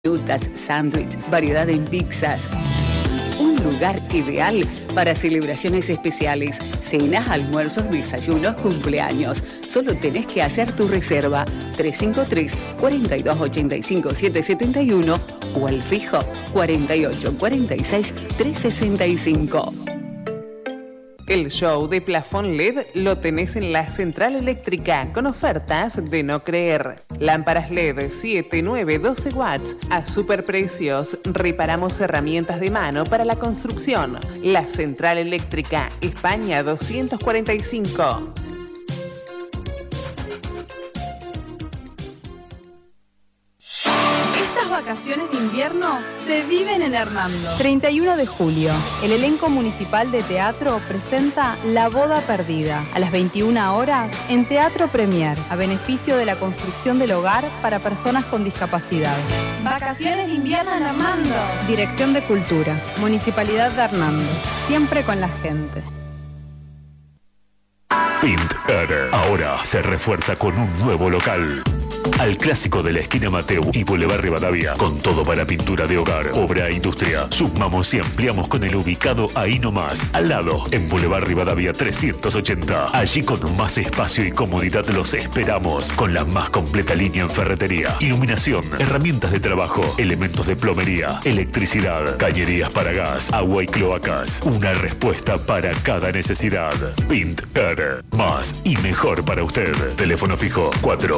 Frutas, sándwich, variedad en pizzas. Un lugar ideal para celebraciones especiales, cenas, almuerzos, desayunos, cumpleaños. Solo tenés que hacer tu reserva 353-4285-771 o al fijo 4846-365. El show de plafón LED lo tenés en la Central Eléctrica con ofertas de no creer. Lámparas LED 7, 9, 12 watts a superprecios. Reparamos herramientas de mano para la construcción. La Central Eléctrica, España 245. Vacaciones de invierno se viven en Hernando. 31 de julio, el elenco municipal de teatro presenta La Boda Perdida a las 21 horas en Teatro Premier, a beneficio de la construcción del hogar para personas con discapacidad. Vacaciones de invierno en Hernando. Dirección de Cultura, Municipalidad de Hernando, siempre con la gente. Pint Air ahora se refuerza con un nuevo local. Al clásico de la esquina Mateu y Boulevard Rivadavia, con todo para pintura de hogar, obra e industria. Sumamos y ampliamos con el ubicado ahí nomás, al lado, en Boulevard Rivadavia 380. Allí con más espacio y comodidad los esperamos, con la más completa línea en ferretería, iluminación, herramientas de trabajo, elementos de plomería, electricidad, cañerías para gas, agua y cloacas. Una respuesta para cada necesidad. Pint Air, más y mejor para usted. Teléfono fijo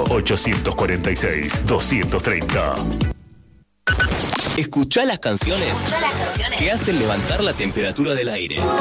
4846-230. Escuchá las canciones que hacen levantar la temperatura del aire.